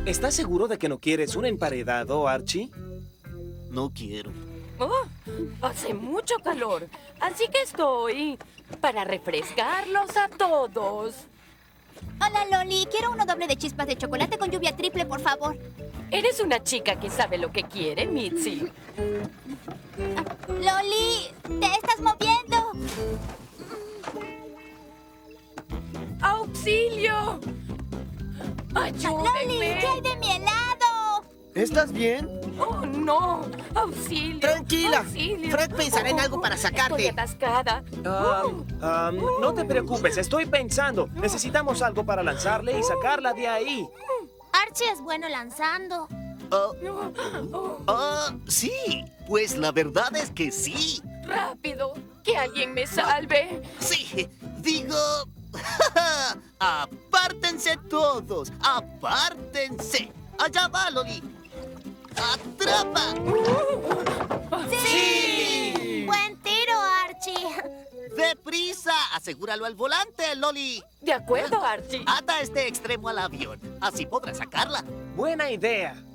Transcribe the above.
¿Estás seguro de que no quieres un emparedado, Archie? No quiero. Oh, hace mucho calor, así que estoy para refrescarlos a todos. Hola, Loli. Quiero uno doble de chispas de chocolate con lluvia triple, por favor. Eres una chica que sabe lo que quiere, Mitzi. Loli, te estás moviendo. ¡Auxilio! Loli, ¡Ayúdenme! ¿qué hay de mi helado? ¿Estás bien? ¡Oh, no! ¡Auxilio! Tranquila. ¡Auxilio! Fred pensará en algo para sacarte. Estoy atascada. No te preocupes, estoy pensando. Necesitamos algo para lanzarle y sacarla de ahí. Archie es bueno lanzando. Sí. Pues la verdad es que sí. ¡Rápido! ¡Que alguien me salve! Sí. Digo... ¡Apártense todos! ¡Apártense! ¡Allá va, Loli! ¡Atrapa! ¡Sí! ¡Buen tiro, Archie! ¡Deprisa! ¡Asegúralo al volante, Loli! De acuerdo, Archie. Ata este extremo al avión. Así podrás sacarla. Buena idea.